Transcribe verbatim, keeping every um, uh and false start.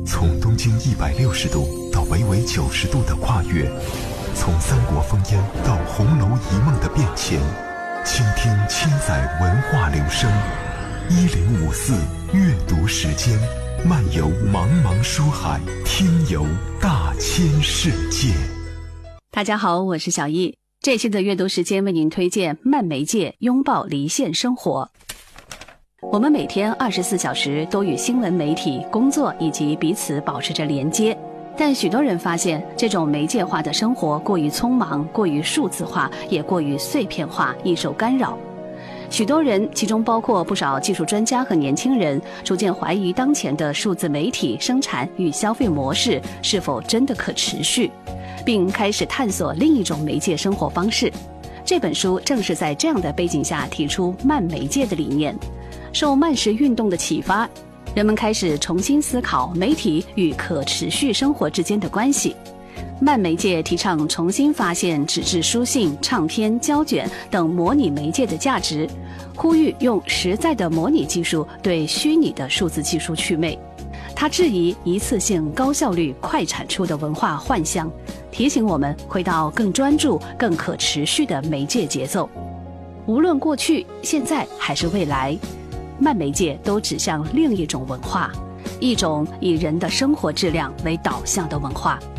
从东经一百六十度到北纬九十度的跨越，从三国烽烟到红楼一梦的变迁，倾听千载文化流声。一零五四阅读时间，漫游茫茫书海，听游大千世界。 大家好，我是小易。这期的阅读时间为您推荐慢媒介拥抱离线生活。我们每天二十四小时都与新闻媒体、工作以及彼此保持着连接，但许多人发现这种媒介化的生活过于匆忙，过于数字化，也过于碎片化，易受干扰。许多人，其中包括不少技术专家和年轻人，逐渐怀疑当前的数字媒体生产与消费模式是否真的可持续，并开始探索另一种媒介生活方式。这本书正是在这样的背景下提出慢媒介的理念。受慢食运动的启发，人们开始重新思考媒体与可持续生活之间的关系。慢媒介提倡重新发现纸质书信、唱片、胶卷等模拟媒介的价值，呼吁用实在的模拟技术对虚拟的数字技术祛魅。它质疑一次性高效率快产出的文化幻象，提醒我们回到更专注、更可持续的媒介节奏。无论过去、现在还是未来，慢媒介都指向另一种文化，一种以人的生活质量为导向的文化。